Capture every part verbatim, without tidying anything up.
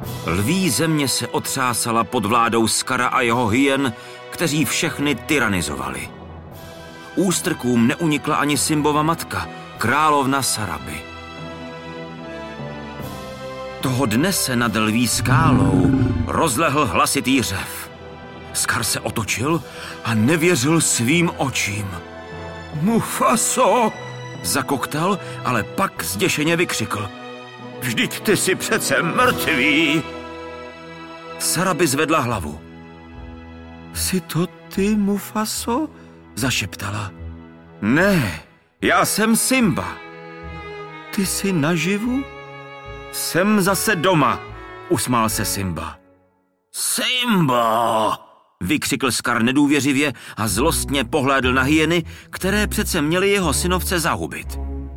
Lví země se otřásala pod vládou Skara a jeho hyen, kteří všechny tyranizovali. Ústrkům neunikla ani Simbova matka, královna Sarabi. Toho dne se nad lví skálou rozlehl hlasitý řev. Skar se otočil a nevěřil svým očím. Mufaso! Zakoktal, ale pak zděšeně vykřikl. Vždyť ty jsi přece mrtvý! Sarabi zvedla hlavu. Jsi to ty, Mufaso? Zašeptala. Ne, já jsem Simba. Ty jsi naživu? Jsem zase doma, usmál se Simba. Simba! Vykřikl Skar nedůvěřivě a zlostně pohlédl na hyeny, které přece měly jeho synovce zahubit.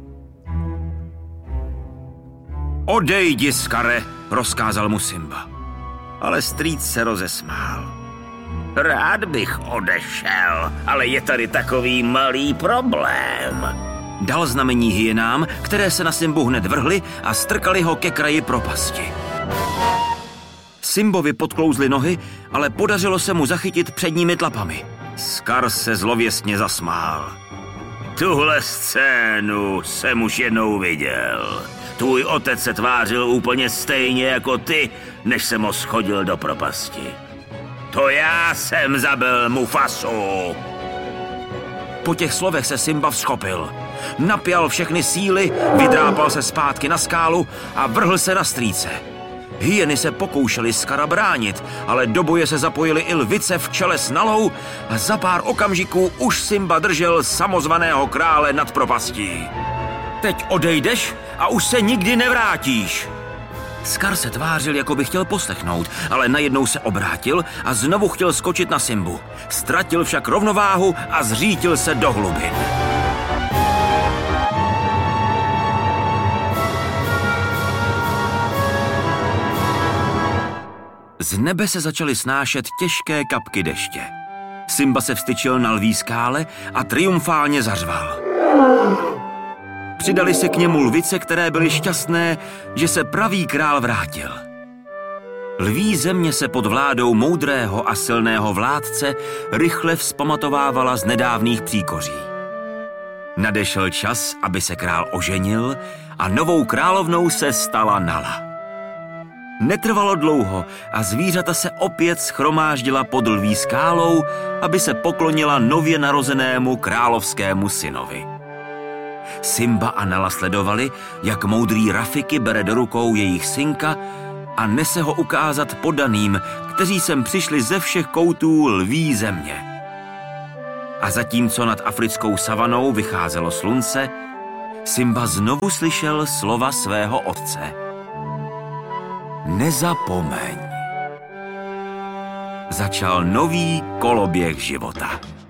Odejdi, Skare, rozkázal mu Simba. Ale strýc se rozesmál. Rád bych odešel, ale je tady takový malý problém. Dal znamení hyenám, které se na Simbu hned vrhly a strkali ho ke kraji propasti. Simbovi podklouzly nohy, ale podařilo se mu zachytit předními tlapami. Skar se zlověstně zasmál. Tuhle scénu jsem už jednou viděl. Tvůj otec se tvářil úplně stejně jako ty, než jsem ho schodil do propasti. To já jsem zabil Mufasu. Po těch slovech se Simba vzchopil. Napjal všechny síly, vydrápal se zpátky na skálu a vrhl se na strýce. Hyeny se pokoušely Skara bránit, ale do boje se zapojily i lvice v čele s Nalou a za pár okamžiků už Simba držel samozvaného krále nad propastí. Teď odejdeš a už se nikdy nevrátíš. Skar se tvářil, jako by chtěl poslechnout, ale najednou se obrátil a znovu chtěl skočit na Simbu. Ztratil však rovnováhu a zřítil se do hlubin. Z nebe se začaly snášet těžké kapky deště. Simba se vstyčil na lví skále a triumfálně zařval. Přidali se k němu lvice, které byly šťastné, že se pravý král vrátil. Lví země se pod vládou moudrého a silného vládce rychle vzpamatovávala z nedávných příkoří. Nadešel čas, aby se král oženil a novou královnou se stala Nala. Netrvalo dlouho a zvířata se opět shromáždila pod lví skálou, aby se poklonila nově narozenému královskému synovi. Simba a Nala sledovali, jak moudrý Rafiki bere do rukou jejich synka a nese ho ukázat poddaným, kteří sem přišli ze všech koutů lví země. A zatímco nad africkou savanou vycházelo slunce, Simba znovu slyšel slova svého otce. Nezapomeň. Začal nový koloběh života.